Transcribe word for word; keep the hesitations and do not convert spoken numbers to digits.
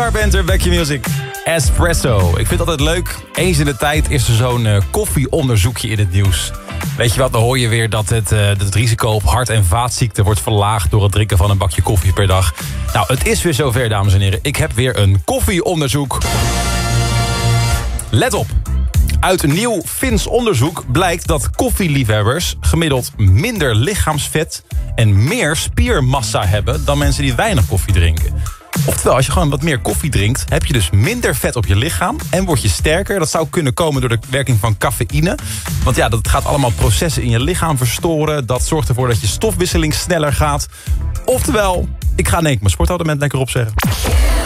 Carpenter, Back Your Music. Espresso. Ik vind het altijd leuk. Eens in de tijd is er zo'n uh, koffieonderzoekje in het nieuws. Weet je wat, dan hoor je weer dat het, uh, dat het risico op hart- en vaatziekten wordt verlaagd door het drinken van een bakje koffie per dag. Nou, het is weer zover, dames en heren. Ik heb weer een koffieonderzoek. Let op. Uit een nieuw Fins onderzoek blijkt dat koffieliefhebbers gemiddeld minder lichaamsvet en meer spiermassa hebben dan mensen die weinig koffie drinken. Oftewel, als je gewoon wat meer koffie drinkt, heb je dus minder vet op je lichaam en word je sterker. Dat zou kunnen komen door de werking van cafeïne. Want ja, dat gaat allemaal processen in je lichaam verstoren. Dat zorgt ervoor dat je stofwisseling sneller gaat. Oftewel, ik ga in één keer mijn sportabonnement lekker opzeggen.